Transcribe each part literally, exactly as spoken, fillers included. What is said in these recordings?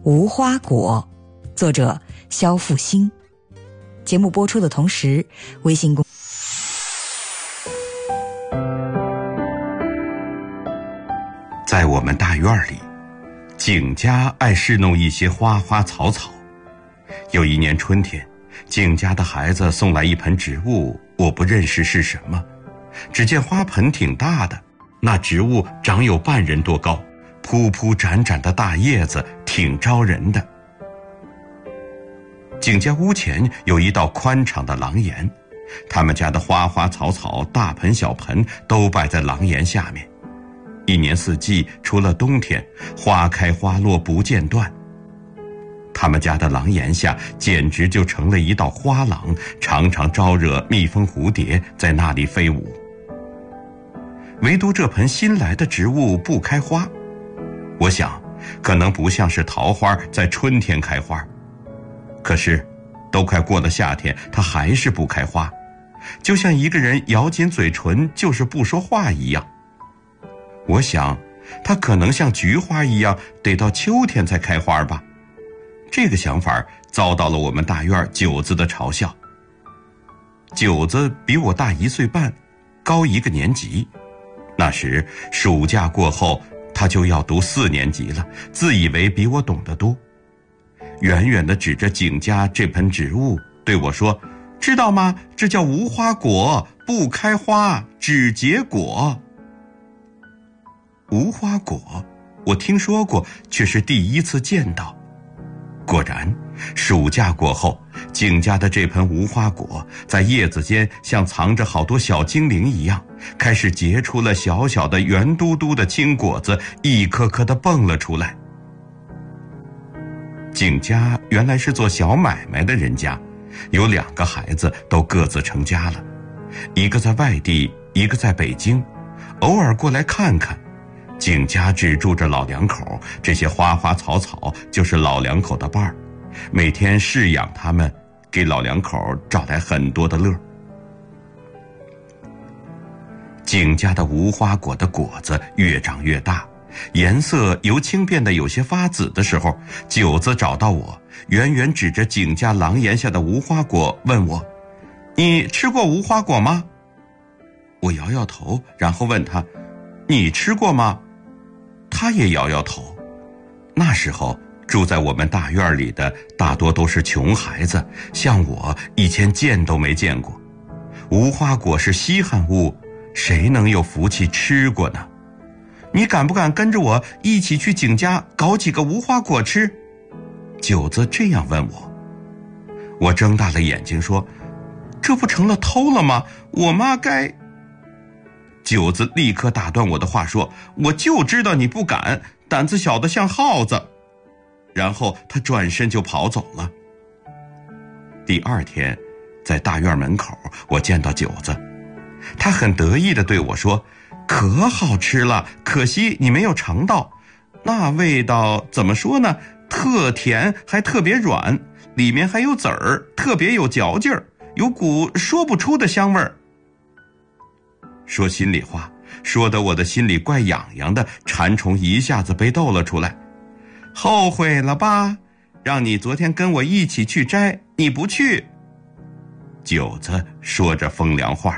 无花果，作者肖复兴。节目播出的同时，微信公在我们大院里，景家爱侍弄一些花花草草。有一年春天，景家的孩子送来一盆植物，我不认识是什么，只见花盆挺大的，那植物长有半人多高，铺铺展展的大叶子挺招人的。景家屋前有一道宽敞的廊檐，他们家的花花草草，大盆小盆都摆在廊檐下面，一年四季除了冬天，花开花落不间断。他们家的廊檐下简直就成了一道花廊，常常招惹蜜蜂蝴蝶在那里飞舞。唯独这盆新来的植物不开花，我想可能不像是桃花在春天开花，可是都快过了夏天，它还是不开花，就像一个人咬紧嘴唇就是不说话一样。我想它可能像菊花一样，得到秋天才开花吧。这个想法遭到了我们大院九子的嘲笑。九子比我大一岁半，高一个年级。那时暑假过后，他就要读四年级了，自以为比我懂得多，远远地指着景家这盆植物对我说，知道吗？这叫无花果，不开花，只结果。无花果我听说过，却是第一次见到。果然，暑假过后，景家的这盆无花果在叶子间像藏着好多小精灵一样，开始结出了小小的圆嘟嘟的青果子，一颗颗地蹦了出来。景家原来是做小买卖的人家，有两个孩子都各自成家了，一个在外地，一个在北京，偶尔过来看看。景家只住着老两口，这些花花草草就是老两口的伴儿，每天饲养他们，给老两口找来很多的乐。景家的无花果的果子越长越大，颜色由青变得有些发紫的时候，九子找到我，远远指着景家廊檐下的无花果问我，你吃过无花果吗？我摇摇头，然后问他，你吃过吗？他也摇摇头。那时候住在我们大院里的大多都是穷孩子，像我以前见都没见过。无花果是稀罕物，谁能有福气吃过呢？你敢不敢跟着我一起去景家搞几个无花果吃？九子这样问我。我睁大了眼睛说，这不成了偷了吗？我妈该……九子立刻打断我的话说，我就知道你不敢，胆子小得像耗子。然后他转身就跑走了。第二天在大院门口，我见到九子，他很得意地对我说，可好吃了，可惜你没有尝到，那味道怎么说呢，特甜还特别软，里面还有籽儿，特别有嚼劲儿，有股说不出的香味儿。说心里话，说得我的心里怪痒痒的，馋虫一下子被逗了出来。后悔了吧？让你昨天跟我一起去摘，你不去。九子说着风凉话。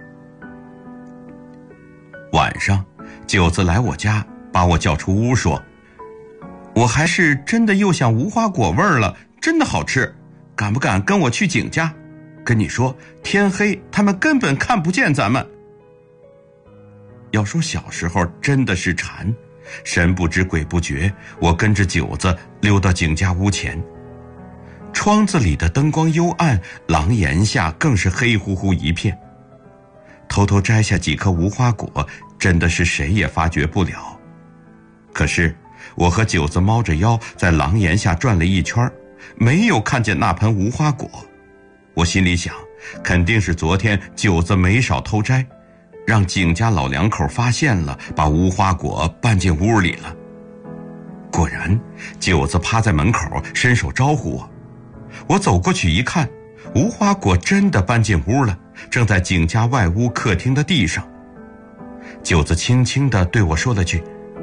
晚上，九子来我家，把我叫出屋说，我还是真的又想无花果味儿了，真的好吃，敢不敢跟我去景家？跟你说，天黑他们根本看不见咱们。要说小时候真的是馋，神不知鬼不觉，我跟着九子溜到景家屋前。窗子里的灯光幽暗，廊檐下更是黑乎乎一片。偷偷摘下几颗无花果，真的是谁也发觉不了。可是我和九子猫着腰在廊檐下转了一圈，没有看见那盆无花果。我心里想，肯定是昨天九子没少偷摘，让景家老两口发现了，把无花果搬进屋里了。果然，九子趴在门口伸手招呼我。我走过去一看，无花果真的搬进屋了，正在景家外屋客厅的地上。九子轻轻地对我说了句，